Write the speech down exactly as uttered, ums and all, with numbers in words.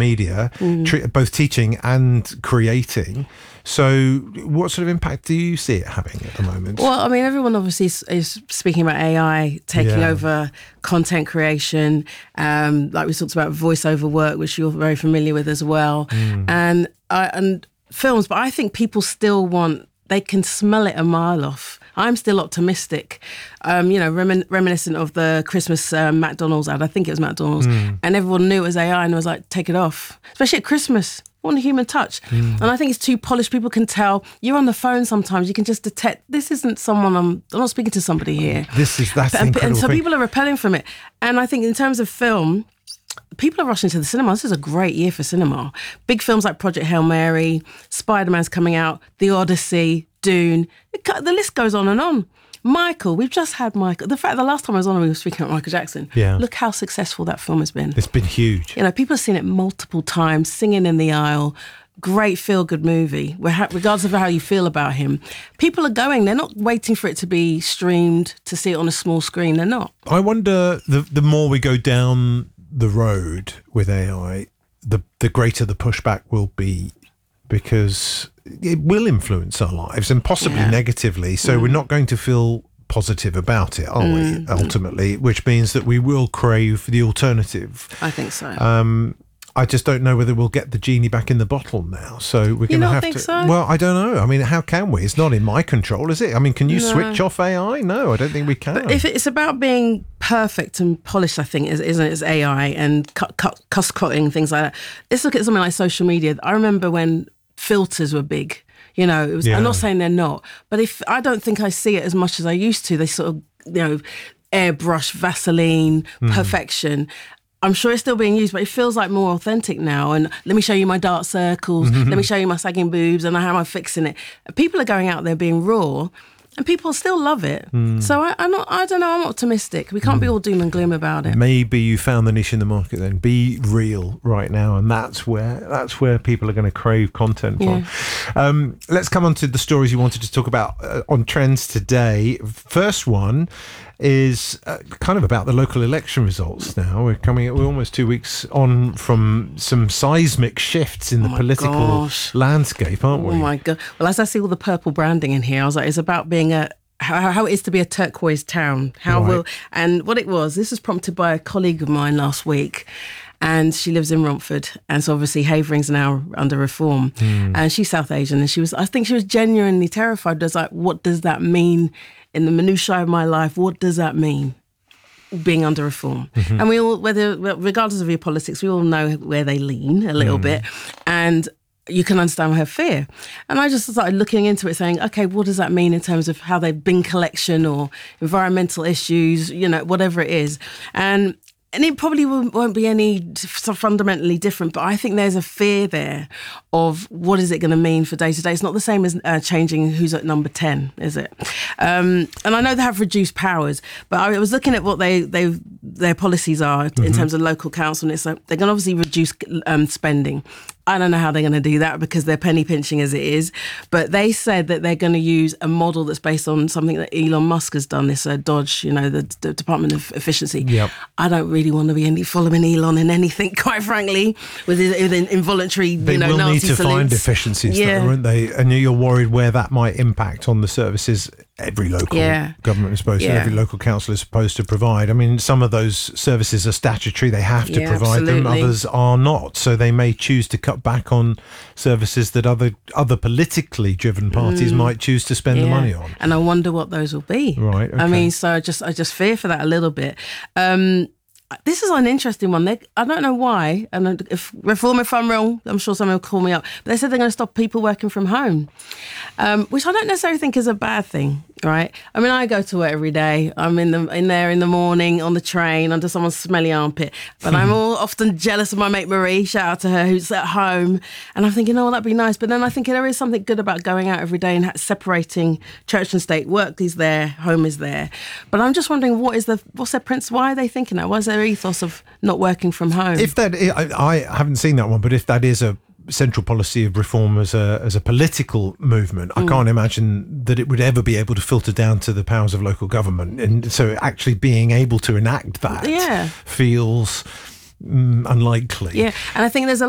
media, mm. tre- both teaching and creating. So what sort of impact do you see it having at the moment? Well, I mean, everyone obviously is, is speaking about A I taking yeah. over content creation, um, like we talked about voiceover work, which you're very familiar with as well, mm. and uh, and films. But I think people still want, they can smell it a mile off. I'm still optimistic, um, you know, remin- reminiscent of the Christmas uh, McDonald's ad. I think it was McDonald's. Mm. And everyone knew it was A I and was like, take it off. Especially at Christmas. I want a human touch. Mm. And I think it's too polished. People can tell. You're on the phone sometimes. You can just detect, this isn't someone, I'm, I'm not speaking to somebody here. This is, that's and, incredible and so thing. people are repelling from it. And I think in terms of film, people are rushing to the cinema. This is a great year for cinema. Big films like Project Hail Mary, Spider-Man's coming out, The Odyssey, Dune. It, the list goes on and on. Michael, we've just had Michael. The fact the last time I was on, we were speaking about Michael Jackson. Yeah. Look how successful that film has been. It's been huge. You know, people have seen it multiple times, singing in the aisle. Great feel-good movie, regardless of how you feel about him. People are going. They're not waiting for it to be streamed to see it on a small screen. They're not. I wonder, the the more we go down the road with A I, the the greater the pushback will be, because it will influence our lives and possibly yeah. negatively. So mm. we're not going to feel positive about it, are mm. we, ultimately, which means that we will crave the alternative. I think so. Um, I just don't know whether we'll get the genie back in the bottle now. So we're going to have think to. So? Well, I don't know. I mean, how can we? It's not in my control, is it? I mean, can you no. switch off A I? No, I don't think we can. But if it's about being perfect and polished, I think, isn't it? It's A I and cut, cut, cuss cutting, things like that. Let's look at something like social media. I remember when filters were big. You know, it was. Yeah. I'm not saying they're not, but if I don't think I see it as much as I used to. They sort of, you know, airbrush, Vaseline, mm. perfection. I'm sure it's still being used, but it feels like more authentic now. And let me show you my dark circles. Mm-hmm. Let me show you my sagging boobs and how I'm fixing it. People are going out there being raw, and people still love it. Mm. So I, I'm not. I don't know. I'm optimistic. We can't mm. be all doom and gloom about it. Maybe you found the niche in the market. Then be real right now, and that's where that's where people are going to crave content from. Yeah. Um, let's come on to the stories you wanted to talk about uh, on Trends today. First one is uh, kind of about the local election results now. We're coming, we're almost two weeks on from some seismic shifts in the oh political gosh. landscape, aren't we? Oh my God. Well, as I see all the purple branding in here, I was like, it's about being a, how, how it is to be a turquoise town. How right. will, and what it was, this was prompted by a colleague of mine last week. And she lives in Romford. And so obviously Havering's now under reform. Mm. And she's South Asian. And she was, I think she was genuinely terrified. There's like, what does that mean in the minutiae of my life? What does that mean, being under reform? Mm-hmm. And we all, whether regardless of your politics, we all know where they lean a little mm. bit. And you can understand her fear. And I just started looking into it saying, okay, what does that mean in terms of how they bin collection or environmental issues, you know, whatever it is. And And it probably won't be any fundamentally different, but I think there's a fear there of what is it going to mean for day to day. It's not the same as uh, changing who's at number ten, is it? Um, and I know they have reduced powers, but I was looking at what they they their policies are mm-hmm. in terms of local council, and it's like they're going to obviously reduce um, spending. I don't know how they're going to do that because they're penny pinching as it is. But they said that they're going to use a model that's based on something that Elon Musk has done, this uh, Dodge, you know, the, the Department of Efficiency. Yep. I don't really want to be any following Elon in anything, quite frankly, with his, with involuntary, they you know, will Nazi need to salutes. Find efficiencies, yeah. though, won't they? And you're worried where that might impact on the services every local yeah. government is supposed yeah. to, every local council is supposed to provide. I mean, some of those services are statutory, they have to yeah, provide absolutely. them, others are not. So they may choose to cut back on services that other other politically driven parties mm. might choose to spend yeah. the money on. And I wonder what those will be. Right. Okay. I mean, so I just I just fear for that a little bit. Um, This is an interesting one. They, I don't know why, and if reform if I'm wrong, I'm sure someone will call me up. But they said they're going to stop people working from home, um, which I don't necessarily think is a bad thing, right? I mean, I go to work every day. I'm in the in there in the morning on the train under someone's smelly armpit. But I'm all often jealous of my mate Marie. Shout out to her, who's at home. And I'm thinking, oh, that'd be nice. But then I think there is something good about going out every day and separating church and state. Work is there, home is there. But I'm just wondering, what is the what's their principle? Why are they thinking that? Why is there ethos of not working from home? If that, I, I haven't seen that one, but if that is a central policy of reform as a as a political movement, I mm. can't imagine that it would ever be able to filter down to the powers of local government. And so actually being able to enact that yeah. feels mm, unlikely. Yeah, and I think there's a